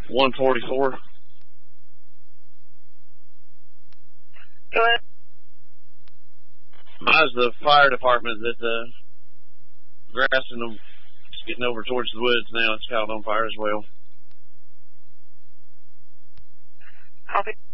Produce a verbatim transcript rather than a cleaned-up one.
one forty-four. Go ahead. Mine's the fire department that the grass and them is getting over towards the woods now. It's caught on fire as well. Copy.